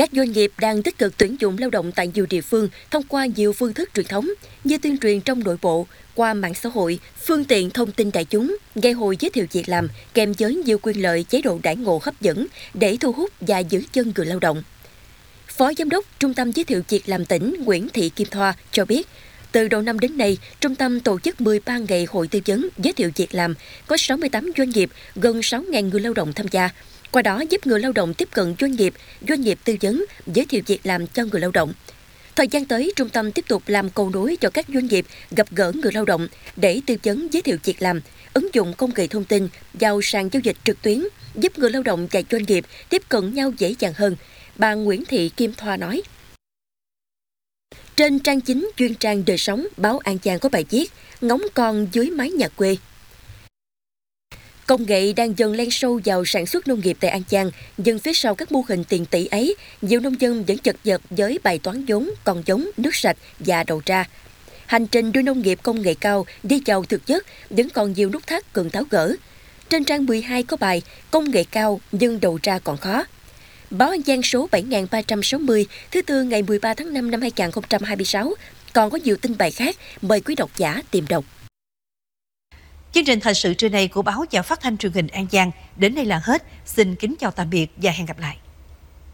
Các doanh nghiệp đang tích cực tuyển dụng lao động tại nhiều địa phương thông qua nhiều phương thức truyền thống như tuyên truyền trong nội bộ, qua mạng xã hội, phương tiện thông tin đại chúng, ngày hội giới thiệu việc làm kèm với nhiều quyền lợi chế độ đãi ngộ hấp dẫn để thu hút và giữ chân người lao động. Phó Giám đốc Trung tâm Giới thiệu việc làm tỉnh Nguyễn Thị Kim Thoa cho biết, từ đầu năm đến nay, trung tâm tổ chức 13 ngày hội tư vấn giới thiệu việc làm, có 68 doanh nghiệp, gần 6.000 người lao động tham gia. Qua đó giúp người lao động tiếp cận doanh nghiệp tư vấn, giới thiệu việc làm cho người lao động. Thời gian tới, trung tâm tiếp tục làm cầu nối cho các doanh nghiệp gặp gỡ người lao động để tư vấn giới thiệu việc làm, ứng dụng công nghệ thông tin vào sàn giao dịch trực tuyến, giúp người lao động và doanh nghiệp tiếp cận nhau dễ dàng hơn. Bà Nguyễn Thị Kim Thoa nói. Trên trang chính chuyên trang Đời sống, báo An Giang có bài viết Ngóng con dưới mái nhà quê. Công nghệ đang dần len sâu vào sản xuất nông nghiệp tại An Giang, nhưng phía sau các mô hình tiền tỷ ấy, nhiều nông dân vẫn chật vật với bài toán vốn, con giống, nước sạch và đầu ra. Hành trình đưa nông nghiệp công nghệ cao đi vào thực chất vẫn còn nhiều nút thắt cần tháo gỡ. Trên trang 12 có bài Công nghệ cao nhưng đầu ra còn khó. Báo An Giang số 7360, thứ Tư ngày 13 tháng 5 năm 2026, còn có nhiều tin bài khác, mời quý độc giả tìm đọc. Chương trình thời sự trưa nay của báo và phát thanh truyền hình An Giang đến đây là hết. Xin kính chào tạm biệt và hẹn gặp lại.